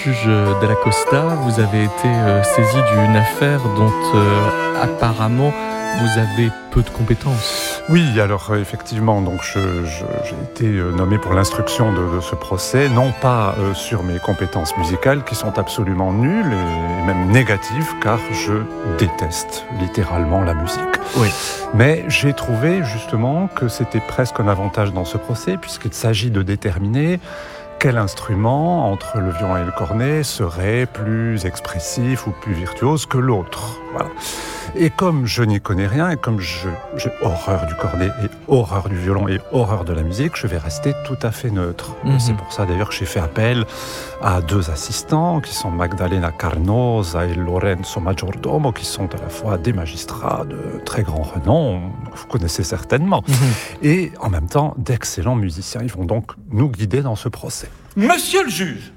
juge Dalla Costa, vous avez été saisi d'une affaire dont apparemment vous avez peu de compétences. Oui, alors effectivement, donc j'ai été nommé pour l'instruction de ce procès, non pas sur mes compétences musicales qui sont absolument nulles et même négatives, car je déteste littéralement la musique. Oui. Mais j'ai trouvé justement que c'était presque un avantage dans ce procès, puisqu'il s'agit de déterminer quel instrument, entre le violon et le cornet, serait plus expressif ou plus virtuose que l'autre. Voilà. Et comme je n'y connais rien, et comme j'ai horreur du cornet et horreur du violon et horreur de la musique, je vais rester tout à fait neutre. Et c'est pour ça d'ailleurs que j'ai fait appel à deux assistants, qui sont Magdalena Carnosa et Lorenzo Maggiordomo, qui sont à la fois des magistrats de très grand renom, vous connaissez certainement, et en même temps d'excellents musiciens. Ils vont donc nous guider dans ce procès. Monsieur le juge,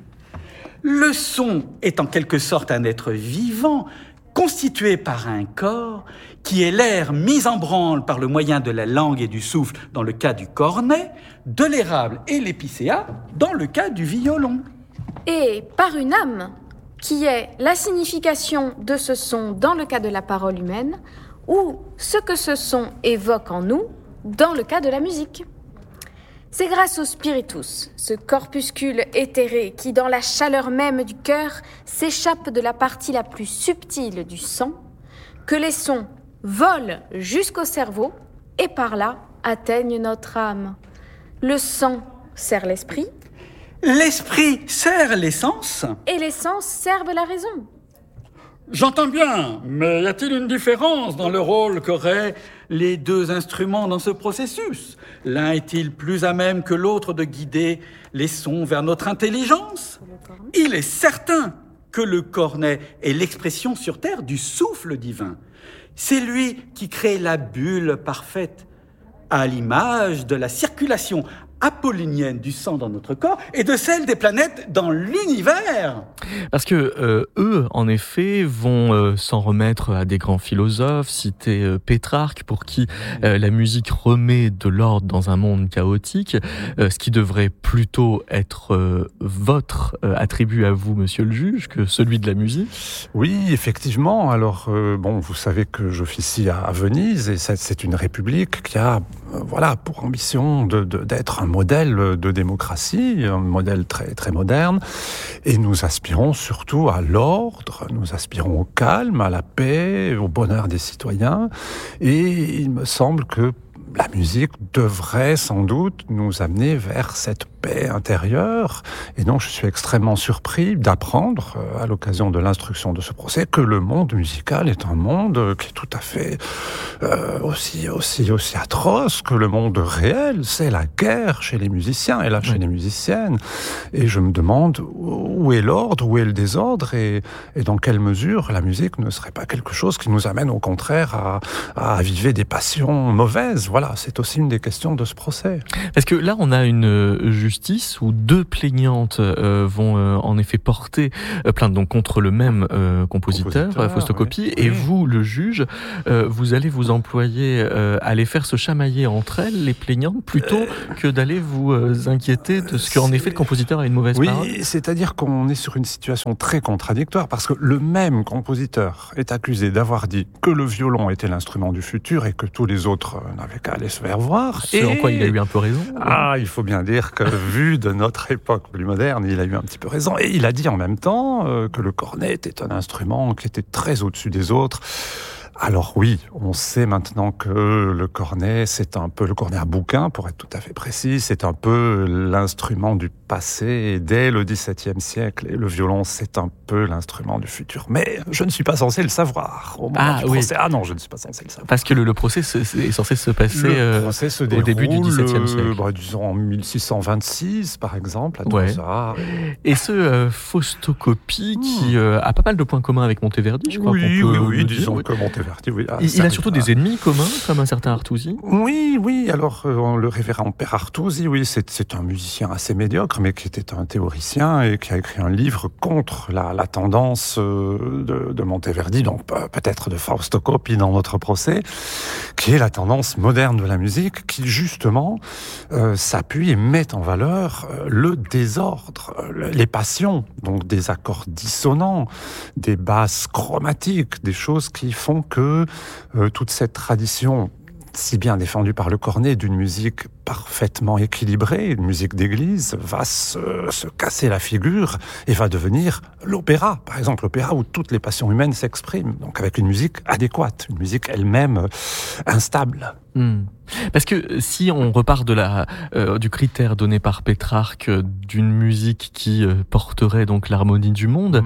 le son est en quelque sorte un être vivant, constitué par un corps qui est l'air mis en branle par le moyen de la langue et du souffle dans le cas du cornet, de l'érable et l'épicéa dans le cas du violon. Et par une âme, qui est la signification de ce son dans le cas de la parole humaine, ou ce que ce son évoque en nous dans le cas de la musique. C'est grâce au spiritus, ce corpuscule éthéré qui, dans la chaleur même du cœur, s'échappe de la partie la plus subtile du sang, que les sons volent jusqu'au cerveau et par là atteignent notre âme. Le sang sert l'esprit. L'esprit sert les sens. Et les sens servent la raison. J'entends bien, mais y a-t-il une différence dans le rôle qu'auraient les deux instruments dans ce processus ? L'un est-il plus à même que l'autre de guider les sons vers notre intelligence ? Il est certain que le cornet est l'expression sur terre du souffle divin. C'est lui qui crée la bulle parfaite, à l'image de la circulation apollinienne du sang dans notre corps et de celle des planètes dans l'univers. Parce que eux, en effet, vont s'en remettre à des grands philosophes, citer Pétrarque, pour qui la musique remet de l'ordre dans un monde chaotique, ce qui devrait plutôt être votre attribut à vous, monsieur le juge, que celui de la musique. Oui, effectivement. Alors, vous savez que j'officie à Venise, et c'est une république qui a pour ambition d'être un modèle de démocratie, un modèle très, très moderne. Et nous aspirons surtout à l'ordre, nous aspirons au calme, à la paix, au bonheur des citoyens. Et il me semble que la musique devrait sans doute nous amener vers cette paix intérieure. Et donc, je suis extrêmement surpris d'apprendre, à l'occasion de l'instruction de ce procès, que le monde musical est un monde qui est tout à fait aussi atroce que le monde réel. C'est la guerre chez les musiciens et là chez les musiciennes. Et je me demande où est l'ordre, où est le désordre et dans quelle mesure la musique ne serait pas quelque chose qui nous amène au contraire à aviver des passions mauvaises. Voilà, c'est aussi une des questions de ce procès. Parce que là, on a une justice où deux plaignantes vont en effet porter plainte donc contre le même compositeur Fausto Coppi, et vous, le juge, vous allez vous employer à les faire se chamailler entre elles, les plaignantes, plutôt que d'aller vous inquiéter de ce qu'en effet le compositeur a une mauvaise parole. Oui, c'est-à-dire qu'on est sur une situation très contradictoire, parce que le même compositeur est accusé d'avoir dit que le violon était l'instrument du futur et que tous les autres n'avaient qu'à aller se faire voir. En quoi il a eu un peu raison. Il faut bien dire que vu de notre époque plus moderne, il a eu un petit peu raison. Et il a dit en même temps que le cornet était un instrument qui était très au-dessus des autres. Alors oui, on sait maintenant que le cornet, c'est un peu le cornet à bouquin, pour être tout à fait précis, c'est un peu l'instrument du passé dès le XVIIe siècle, et le violon, c'est un peu l'instrument du futur. Mais je ne suis pas censé le savoir au moment du procès. Ah non, je ne suis pas censé le savoir. Parce que le procès est censé se passer au début du XVIIe siècle. Disons en 1626, par exemple, à Tolosa. Et ce Fausto Coppi, qui a pas mal de points communs avec Monteverdi, je crois qu'on peut oui, disons que Monteverdi Monteverdi, oui. Il a surtout des ennemis communs, comme un certain Artusi. Oui. Alors, le révérend père Artusi, oui, c'est un musicien assez médiocre, mais qui était un théoricien et qui a écrit un livre contre la tendance de Monteverdi, donc peut-être de Fausto Coppi dans notre procès, qui est la tendance moderne de la musique, qui justement s'appuie et met en valeur le désordre, les passions, donc des accords dissonants, des basses chromatiques, des choses qui font que toute cette tradition si bien défendue par le cornet d'une musique parfaitement équilibrée, une musique d'église, va se casser la figure et va devenir l'opéra, par exemple, l'opéra où toutes les passions humaines s'expriment, donc avec une musique adéquate, une musique elle-même instable. Parce que si on repart du critère donné par Pétrarque d'une musique qui porterait donc l'harmonie du monde,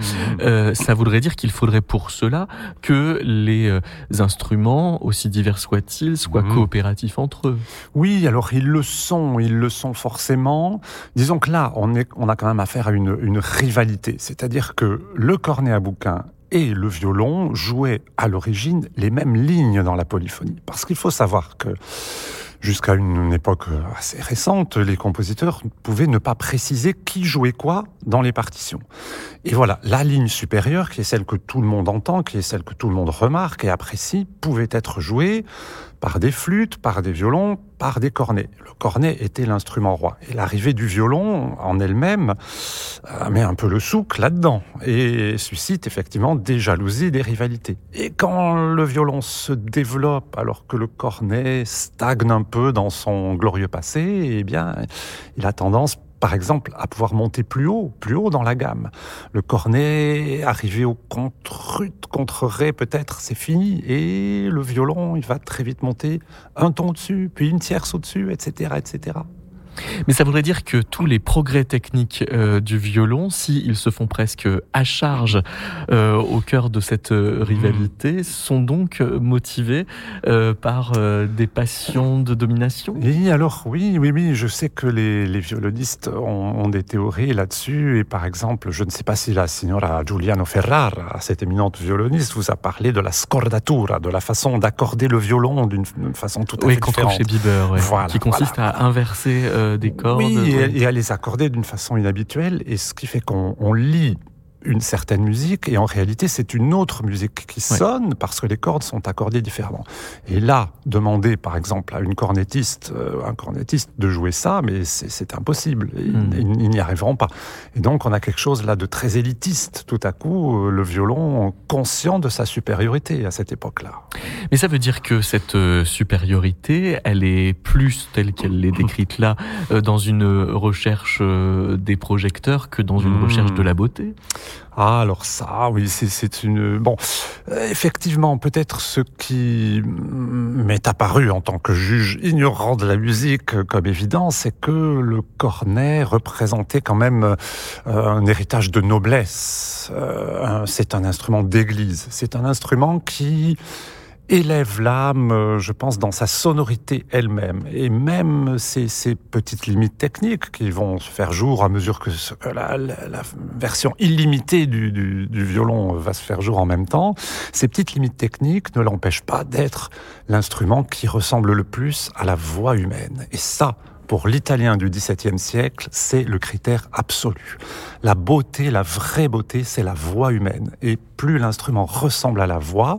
ça voudrait dire qu'il faudrait pour cela que les instruments, aussi divers soient-ils, soient coopératifs entre eux. Oui, alors ils le sont forcément. Disons que là, on a quand même affaire à une rivalité, c'est-à-dire que le cornet à bouquin et le violon jouaient à l'origine les mêmes lignes dans la polyphonie. Parce qu'il faut savoir que jusqu'à une époque assez récente, les compositeurs pouvaient ne pas préciser qui jouait quoi dans les partitions. Et voilà, la ligne supérieure, qui est celle que tout le monde entend, qui est celle que tout le monde remarque et apprécie, pouvait être jouée par des flûtes, par des violons, par des cornets. Le cornet était l'instrument roi. Et l'arrivée du violon, en elle-même, met un peu le souk là-dedans et suscite effectivement des jalousies, des rivalités. Et quand le violon se développe alors que le cornet stagne un peu dans son glorieux passé, eh bien, il a tendance, par exemple, à pouvoir monter plus haut dans la gamme. Le cornet, arrivé au contre ré, peut-être, c'est fini. Et le violon, il va très vite monter un ton au-dessus, puis une tierce au-dessus, etc., etc. Mais ça voudrait dire que tous les progrès techniques du violon, s'ils se font presque à charge au cœur de cette rivalité, sont donc motivés par des passions de domination ? Oui, alors oui, je sais que les violonistes ont des théories là-dessus, et par exemple, je ne sais pas si la signora Giuliano Ferrara, cette éminente violoniste, vous a parlé de la scordatura, de la façon d'accorder le violon d'une façon tout à fait différente. Oui, contre chez Bieber, voilà, qui consiste à inverser des cordes. Oui, et à les accorder d'une façon inhabituelle, et ce qui fait qu'on lit une certaine musique, et en réalité c'est une autre musique qui sonne parce que les cordes sont accordées différemment. Et là, demander par exemple à un cornettiste de jouer ça, mais c'est impossible, ils n'y arriveront pas. Et donc on a quelque chose là de très élitiste, tout à coup, le violon conscient de sa supériorité à cette époque-là. Mais ça veut dire que cette supériorité, elle est plus telle qu'elle l'est décrite là, dans une recherche des projecteurs que dans une recherche de la beauté ? Ah, alors ça, oui, c'est une... Bon, effectivement, peut-être ce qui m'est apparu en tant que juge ignorant de la musique comme évident, c'est que le cornet représentait quand même un héritage de noblesse. C'est un instrument d'église. C'est un instrument qui élève l'âme, je pense, dans sa sonorité elle-même. Et même ces petites limites techniques qui vont se faire jour à mesure que la version illimitée du violon va se faire jour en même temps, ces petites limites techniques ne l'empêchent pas d'être l'instrument qui ressemble le plus à la voix humaine. Et ça, pour l'italien du XVIIe siècle, c'est le critère absolu. La beauté, la vraie beauté, c'est la voix humaine. Et plus l'instrument ressemble à la voix,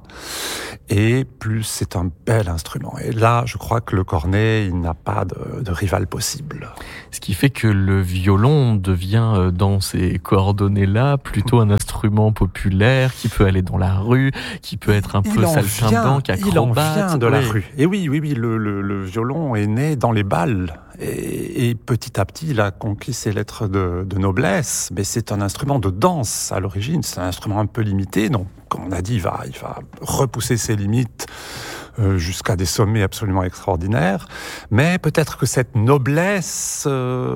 et plus c'est un bel instrument. Et là, je crois que le cornet, il n'a pas de rival possible. Ce qui fait que le violon devient, dans ces coordonnées-là, plutôt un instrument populaire qui peut aller dans la rue, qui peut être un peu saltimbanque, acrobate. Il en vient de la rue. Et oui, le violon est né dans les bals. Et petit à petit, il a conquis ses lettres de noblesse, mais c'est un instrument de danse à l'origine, c'est un instrument un peu limité, donc comme on a dit, il va repousser ses limites jusqu'à des sommets absolument extraordinaires, mais peut-être que cette noblesse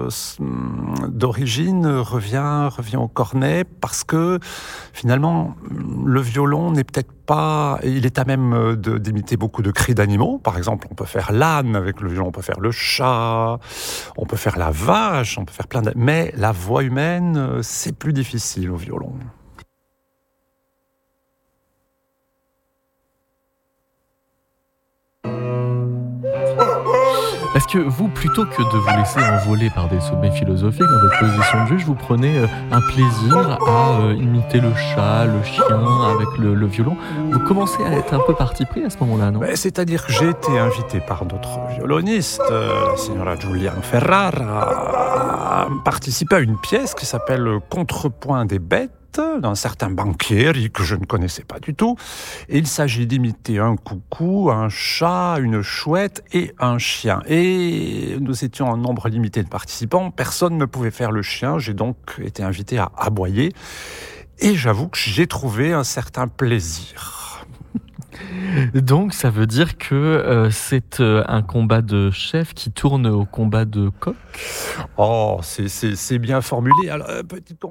d'origine revient au cornet, parce que finalement, le violon n'est peut-être pas... Il est à même d'imiter beaucoup de cris d'animaux. Par exemple, on peut faire l'âne avec le violon, on peut faire le chat, on peut faire la vache, on peut faire mais la voix humaine, c'est plus difficile au violon. que vous, plutôt que de vous laisser envoler par des sommets philosophiques dans votre position de juge, vous prenez un plaisir à imiter le chat, le chien avec le violon. Vous commencez à être un peu parti pris à ce moment-là, non ? C'est-à-dire que j'ai été invité par d'autres violonistes, la signora Giulia Ferrara, à participer à une pièce qui s'appelle Contrepoint des bêtes, d'un certain Banchieri que je ne connaissais pas du tout. Et il s'agit d'imiter un coucou, un chat, une chouette et un chien. Et nous étions un nombre limité de participants. Personne ne pouvait faire le chien. J'ai donc été invité à aboyer. Et j'avoue que j'ai trouvé un certain plaisir. Donc ça veut dire que c'est un combat de chef qui tourne au combat de coq ? Oh, c'est bien formulé. Alors, petit combat.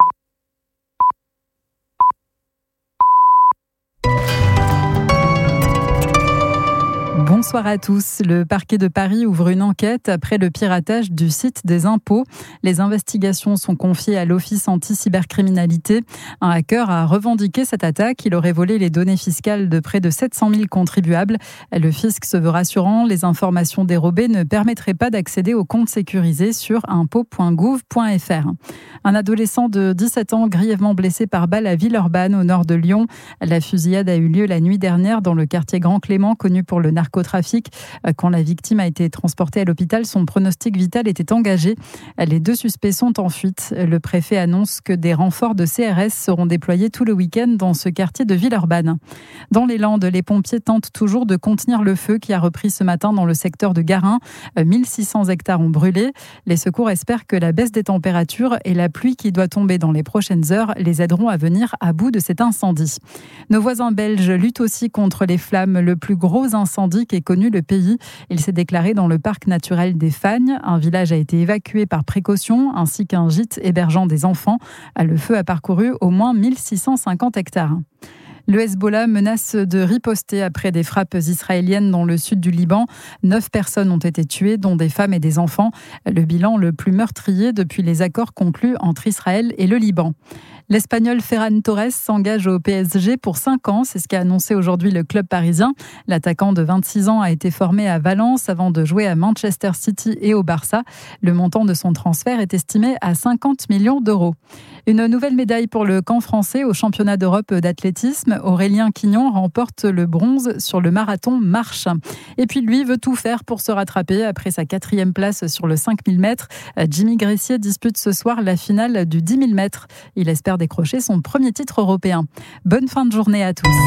Bonsoir à tous. Le parquet de Paris ouvre une enquête après le piratage du site des impôts. Les investigations sont confiées à l'Office anti-cybercriminalité. Un hacker a revendiqué cette attaque. Il aurait volé les données fiscales de près de 700 000 contribuables. Le fisc se veut rassurant. Les informations dérobées ne permettraient pas d'accéder aux comptes sécurisés sur impôts.gouv.fr. Un adolescent de 17 ans grièvement blessé par balle à Villeurbanne, au nord de Lyon. La fusillade a eu lieu la nuit dernière dans le quartier Grand Clément, connu pour le narcotrafic. Quand la victime a été transportée à l'hôpital, son pronostic vital était engagé. Les 2 suspects sont en fuite. Le préfet annonce que des renforts de CRS seront déployés tout le week-end dans ce quartier de Villeurbanne. Dans les Landes, les pompiers tentent toujours de contenir le feu qui a repris ce matin dans le secteur de Garin. 1600 hectares ont brûlé. Les secours espèrent que la baisse des températures et la pluie qui doit tomber dans les prochaines heures les aideront à venir à bout de cet incendie. Nos voisins belges luttent aussi contre les flammes. Le plus gros incendie qu'ait connu le pays. Il s'est déclaré dans le parc naturel des Fagnes. Un village a été évacué par précaution, ainsi qu'un gîte hébergeant des enfants. Le feu a parcouru au moins 1650 hectares. Le Hezbollah menace de riposter après des frappes israéliennes dans le sud du Liban. 9 personnes ont été tuées, dont des femmes et des enfants. Le bilan le plus meurtrier depuis les accords conclus entre Israël et le Liban. L'Espagnol Ferran Torres s'engage au PSG pour 5 ans. C'est ce qu'a annoncé aujourd'hui le club parisien. L'attaquant de 26 ans a été formé à Valence avant de jouer à Manchester City et au Barça. Le montant de son transfert est estimé à 50 millions d'euros. Une nouvelle médaille pour le camp français au championnat d'Europe d'athlétisme. Aurélien Quignon remporte le bronze sur le marathon marche. Et puis lui veut tout faire pour se rattraper après sa 4e place sur le 5000 mètres. Jimmy Gressier dispute ce soir la finale du 10 000 mètres. Il espère décrocher son premier titre européen. Bonne fin de journée à tous.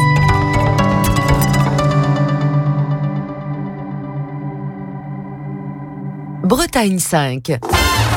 Bretagne 5.